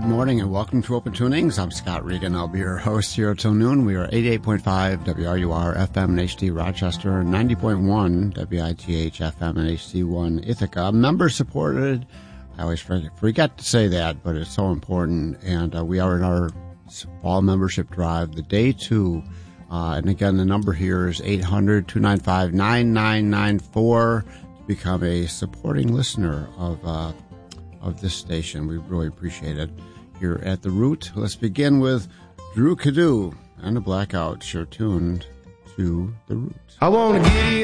morning and welcome to Open Tunings. I'm Scott Regan. I'll be your host here till noon. We are 88.5 WRUR FM and HD Rochester, 90.1 WITH FM and HD1 Ithaca. Member supported. I always forget to say that, but it's so important. And we are in our fall membership drive, the day 2. And again, the number here is 800-295-9994 to become a supporting listener of this station. We really appreciate it. Here at The Root, let's begin with Drew Cadu and the Blackouts. You're tuned to The Root. I want to get